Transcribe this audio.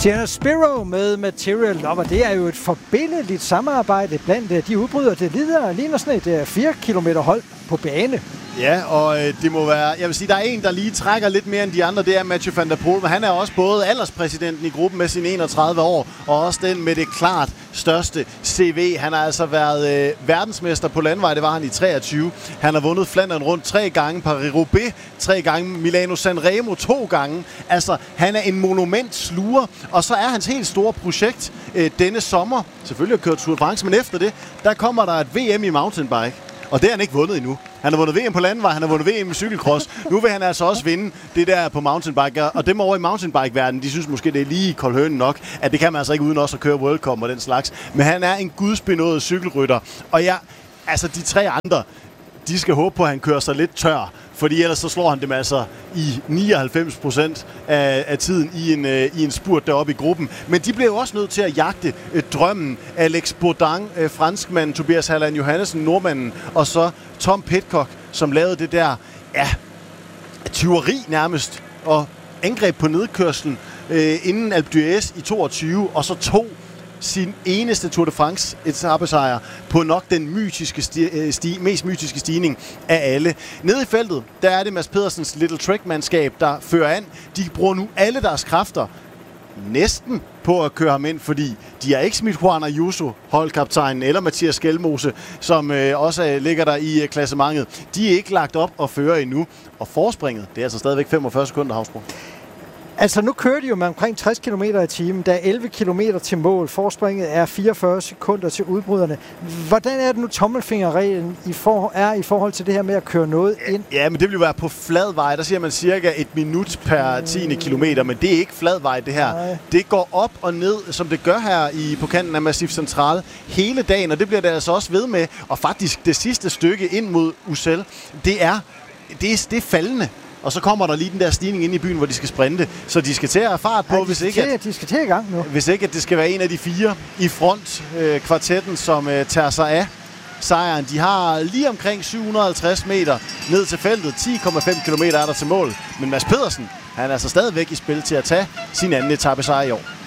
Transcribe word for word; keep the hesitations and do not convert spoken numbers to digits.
Sienna Spiro med Material Lover. Det er jo et forbindeligt samarbejde blandt de udbrydere. Det lider, ligner sådan et fire kilometer hold på bane. Ja, og øh, det må være... Jeg vil sige, der er en, der lige trækker lidt mere end de andre. Det er Mathieu van der Poel, men han er også både alderspræsidenten i gruppen med sine enogtredive år, og også den med det klart største C V. Han har altså været øh, verdensmester på landvej. Det var han i treogtyve. Han har vundet Flandern rundt tre gange, Paris-Roubaix tre gange, Milano Sanremo to gange. Altså, han er en monumentsluger, og så er hans helt store projekt øh, denne sommer. Selvfølgelig har kørt Tour de France, men efter det, der kommer der et V M i mountainbike. Og det har han ikke vundet endnu. Han har vundet V M på landevej, han har vundet V M i cykelcross. Nu vil han altså også vinde det der på mountainbike. Og dem over i mountainbike-verdenen, de synes måske, det er lige kold høne nok, at det kan man altså ikke uden også at køre World Cup og den slags. Men han er en gudsbenået cykelrytter. Og ja, altså de tre andre, de skal håbe på, at han kører sig lidt tør. Fordi ellers så slår han dem altså i nioghalvfems procent af, af tiden i en, øh, i en spurt deroppe i gruppen. Men de blev jo også nødt til at jagte øh, drømmen. Alex Baudin, øh, franskmanden, Tobias Halland Johannessen, nordmanden, og så Tom Pidcock, som lavede det der, ja, tyveri nærmest, og angreb på nedkørslen øh, inden Alpe d'Huez i toogtyve, og så to sin eneste Tour de France etapesejr på nok den mytiske sti- sti- mest mytiske stigning af alle. Nede i feltet, der er det Mads Pedersens Little Trek-mandskab, der fører an. De bruger nu alle deres kræfter næsten på at køre ham ind, fordi de har ikke smidt Juan Ayuso, holdkaptajnen, eller Mathias Skelmose, som øh, også øh, ligger der i øh, klassementet. De er ikke lagt op og fører endnu. Og forspringet, det er altså stadigvæk femogfyrre sekunder, Havsbro. Altså, nu kører de jo med omkring tres kilometer i timen. Der er elleve kilometer til mål. Forspringet er fireogfyrre sekunder til udbryderne. Hvordan er det nu, tommelfingerreglen i for, er i forhold til det her med at køre noget ind? Ja, men det vil jo være på flad vej. Der siger man cirka et minut per tiende kilometer, men det er ikke flad vej, det her. Nej. Det går op og ned, som det gør her i, på kanten af Massif Central hele dagen, og det bliver det altså også ved med. Og faktisk det sidste stykke ind mod Ussel, det er, det er, det er faldende. Og så kommer der lige den der stigning ind i byen, hvor de skal sprinte. Så de skal til at have fart på, ja, hvis ikke, til, at, de skal til i gang nu. Hvis ikke, at det skal være en af de fire i front, øh, kvartetten, som øh, tager sig af sejren. De har lige omkring syv hundrede og halvtreds meter ned til feltet. ti komma fem kilometer er der til mål. Men Mads Pedersen, han er altså stadigvæk i spil til at tage sin anden etapesejr i år.